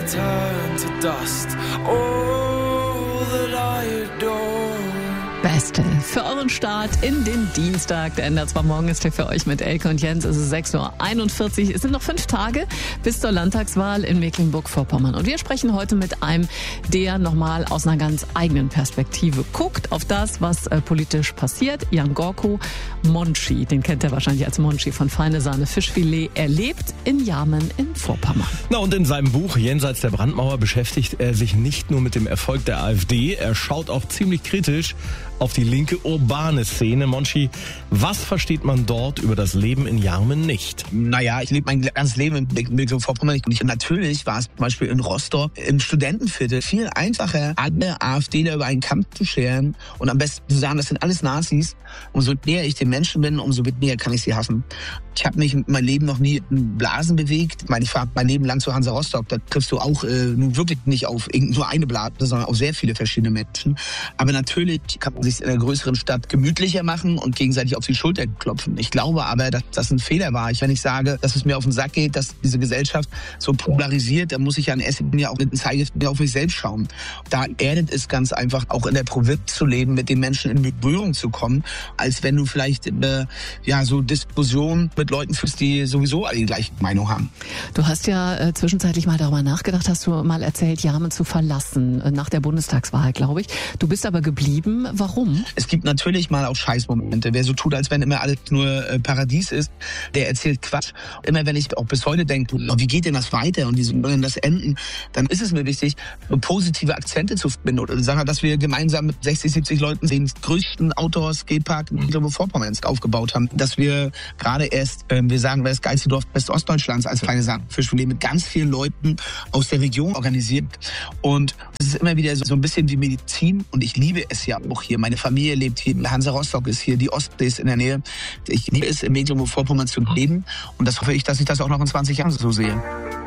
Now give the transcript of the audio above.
turn to dust. All that I adore. Beste für euren Start in den Dienstag. Der NDR 2 Morgen ist hier für euch mit Elke und Jens. Es ist 6:41 Uhr. Es sind noch 5 Tage bis zur Landtagswahl in Mecklenburg-Vorpommern. Und wir sprechen heute mit einem, der nochmal aus einer ganz eigenen Perspektive guckt auf das, was politisch passiert. Jan Gorko, Monchi, den kennt ihr wahrscheinlich als Monchi von Feine Sahne Fischfilet. Er lebt in Jarmen in Vorpommern. Na, und in seinem Buch Jenseits der Brandmauer beschäftigt er sich nicht nur mit dem Erfolg der AfD, er schaut auch ziemlich kritisch auf die linke urbane Szene. Monchi, was versteht man dort über das Leben in Jarmen nicht? Naja, ich lebe mein ganzes Leben in Mecklenburg-Vorpommern. Und natürlich war es zum Beispiel in Rostock im Studentenviertel viel einfacher, alle AfDler über einen Kamm zu scheren und am besten zu sagen, das sind alles Nazis. Umso näher ich den Menschen bin, umso näher kann ich sie hassen. Ich habe mich in meinem Leben noch nie in Blasen bewegt. Ich fahre mein Leben lang zu Hansa Rostock. Da triffst du auch nun wirklich nicht auf nur eine Blase, sondern auf sehr viele verschiedene Menschen. Aber natürlich kann man sich in einer größeren Stadt gemütlicher machen und gegenseitig auf die Schulter klopfen. Ich glaube aber, dass das ein Fehler war. Wenn ich sage, dass es mir auf den Sack geht, dass diese Gesellschaft so polarisiert, dann muss ich ja in erster Linie auch mit dem Zeigefinger auf mich selbst schauen. Da erdet es ganz einfach, auch in der Provinz zu leben, mit den Menschen in Berührung zu kommen, als wenn du vielleicht so Diskussionen mit Leuten führst, die sowieso alle die gleiche Meinung haben. Du hast ja zwischenzeitlich mal darüber nachgedacht, hast du mal erzählt, Jarmen zu verlassen, nach der Bundestagswahl, glaube ich. Du bist aber geblieben. Warum? Es gibt natürlich mal auch Scheißmomente. Wer so tut, als wenn immer alles nur Paradies ist, der erzählt Quatsch. Immer wenn ich auch bis heute denke, wie geht denn das weiter und wie soll denn das enden, dann ist es mir wichtig, positive Akzente zu finden. Oder sagen, dass wir gemeinsam mit 60, 70 Leuten den größten Outdoor-Skatepark in Mecklenburg-Vorpommerns aufgebaut haben. Dass wir gerade erst, wir sagen, das geilste Dorf Westostdeutschlands als Feine Sahne Fischfilet mit ganz vielen Leuten aus der Region organisiert. Und es ist immer wieder so ein bisschen wie Medizin und ich liebe es ja auch hier. Meine Familie lebt hier, Hansa Rostock ist hier, die Ostsee ist in der Nähe. Ich liebe es, in Mecklenburg-Vorpommern zu leben und das hoffe ich, dass ich das auch noch in 20 Jahren so sehe.